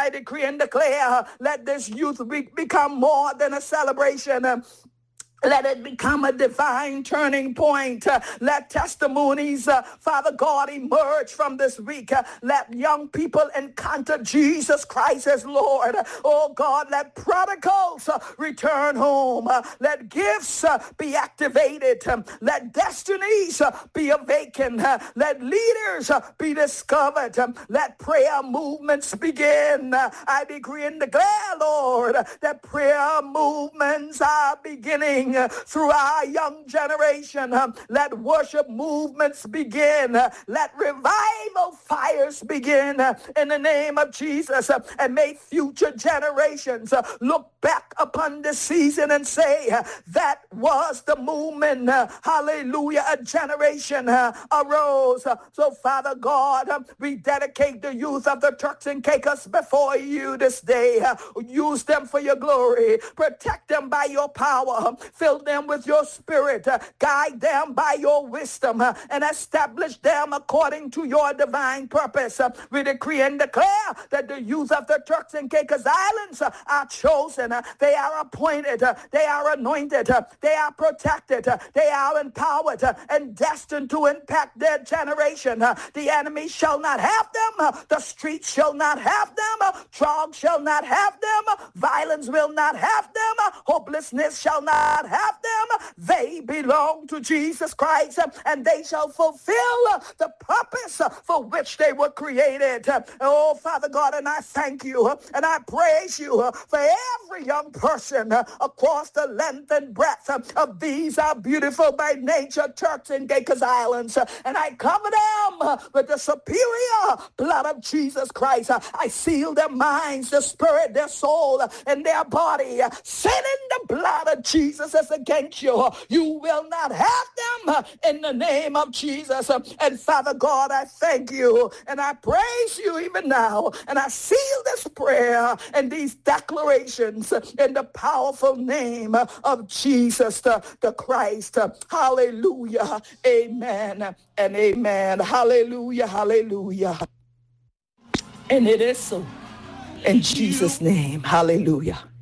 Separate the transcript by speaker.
Speaker 1: I decree and declare, let this youth become more than a celebration. Let it become a divine turning point. Let testimonies, Father God, emerge from this week. Let young people encounter Jesus Christ as Lord. Oh God, let prodigals return home. Let gifts be activated. Let destinies be awakened. Let leaders be discovered. Let prayer movements begin. I decree and declare, Lord, that prayer movements are beginning through our young generation. Let worship movements begin. Let revival fires begin in the name of Jesus. And may future generations look back upon this season and say, that was the movement. Hallelujah. A generation arose. So Father God, we dedicate the youth of the Turks and Caicos before you this day. Use them for your glory. Protect them by your power. Fill them with your spirit. Guide them by your wisdom and establish them according to your divine purpose. We decree and declare that the youth of the Turks and Caicos Islands are chosen. They are appointed. They are anointed. They are protected. They are empowered and destined to impact their generation. The enemy shall not have them. The streets shall not have them. Drugs shall not have them. Violence will not have them. Hopelessness shall not have them. They belong to Jesus Christ, and they shall fulfill the purpose for which they were created. Oh, Father God, and I thank you and I praise you for every young person across the length and breadth of these beautiful by nature Turks and Caicos Islands. And I cover them with the superior blood of Jesus Christ. I seal their minds, their spirit, their soul, and their body. Satan, the blood of Jesus is against you. You will not have them in the name of Jesus. And Father God, I thank you and I praise you even now. And I seal this prayer and these declarations in the powerful name of Jesus the Christ. Hallelujah. Amen and amen. Hallelujah. Hallelujah. And it is so. In Jesus' name. Hallelujah.